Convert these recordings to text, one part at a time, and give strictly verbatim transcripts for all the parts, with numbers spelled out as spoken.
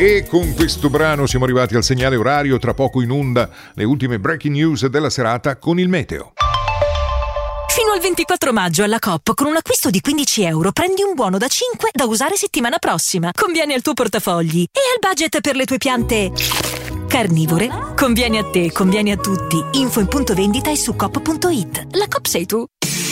E con questo brano siamo arrivati al segnale orario, tra poco in onda le ultime breaking news della serata con il meteo. Fino al ventiquattro maggio alla Coop con un acquisto di quindici euro prendi un buono da cinque da usare settimana prossima. Conviene al tuo portafogli e al budget per le tue piante carnivore. Conviene a te, conviene a tutti. Info in punto vendita e su coop punto it. La Coop sei tu.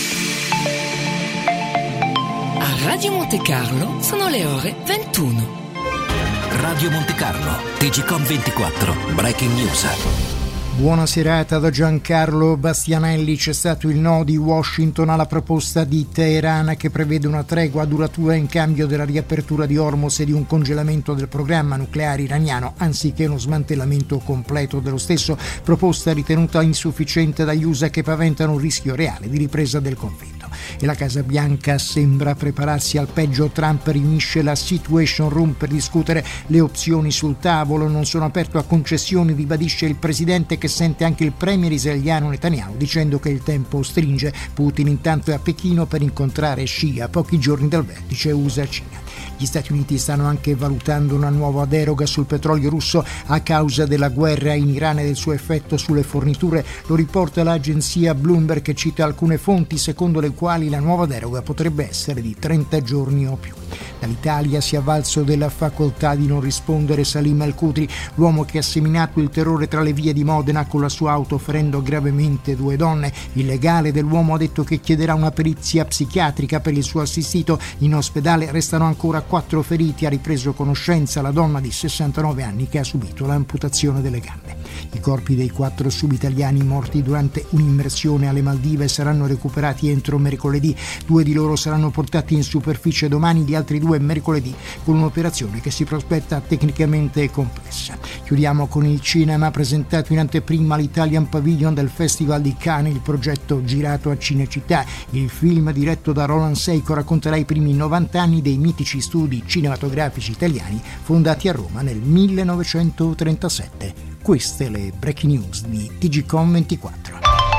A Radio Monte Carlo sono le ore ventuno. Radio Monte Carlo, T G Com ventiquattro, Breaking News. Buona serata da Giancarlo Bastianelli. C'è stato il no di Washington alla proposta di Teheran che prevede una tregua duratura in cambio della riapertura di Hormuz e di un congelamento del programma nucleare iraniano anziché uno smantellamento completo dello stesso, proposta ritenuta insufficiente dagli U S A che paventano un rischio reale di ripresa del conflitto. E la Casa Bianca sembra prepararsi al peggio. Trump riunisce la Situation Room per discutere le opzioni sul tavolo. Non sono aperto a concessioni, ribadisce il presidente, che sente anche il premier israeliano Netanyahu dicendo che il tempo stringe. Putin intanto è a Pechino per incontrare Xi a pochi giorni dal vertice U S A-Cina. Gli Stati Uniti stanno anche valutando una nuova deroga sul petrolio russo a causa della guerra in Iran e del suo effetto sulle forniture. Lo riporta l'agenzia Bloomberg, che cita alcune fonti secondo le quali la nuova deroga potrebbe essere di trenta giorni o più. Dall'Italia si è avvalso della facoltà di non rispondere Salim Al-Qudri, l'uomo che ha seminato il terrore tra le vie di Modena con la sua auto ferendo gravemente due donne. Il legale dell'uomo ha detto che chiederà una perizia psichiatrica per il suo assistito. In ospedale restano ancora quattro feriti. Ha ripreso conoscenza la donna di sessantanove anni che ha subito l'amputazione delle gambe. I corpi dei quattro subitaliani morti durante un'immersione alle Maldive saranno recuperati entro mercoledì. Due di loro saranno portati in superficie domani, gli altri due mercoledì, con un'operazione che si prospetta tecnicamente complessa. Chiudiamo con il cinema. Presentato in anteprima all'Italian Pavilion del Festival di Cannes il progetto girato a Cinecittà. Il film, diretto da Roland Seiko, racconterà i primi novanta anni dei mitici studi cinematografici italiani fondati a Roma nel millenovecentotrentasette. Queste le breaking news di T G Com ventiquattro.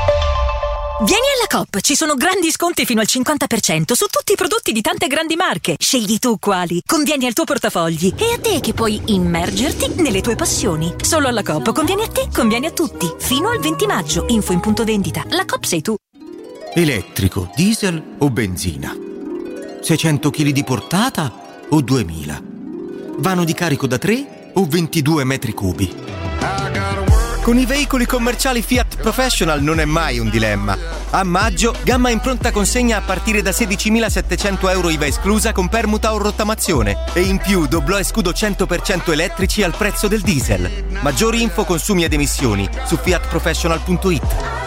Vieni alla Coop, ci sono grandi sconti fino al cinquanta per cento su tutti i prodotti di tante grandi marche. Scegli tu quali, convieni al tuo portafogli e a te che puoi immergerti nelle tue passioni. Solo alla Coop convieni a te, convieni a tutti. Fino al venti maggio, info in punto vendita. La Coop sei tu. Elettrico, diesel o benzina? seicento chili di portata o duemila? Vano di carico da tre o ventidue metri cubi? Con i veicoli commerciali Fiat Professional non è mai un dilemma. A maggio, gamma in pronta consegna a partire da sedicimilasettecento euro I V A esclusa con permuta o rottamazione. E in più doblò e scudo cento per cento elettrici al prezzo del diesel. Maggiori info, consumi ed emissioni su fiat professional punto it.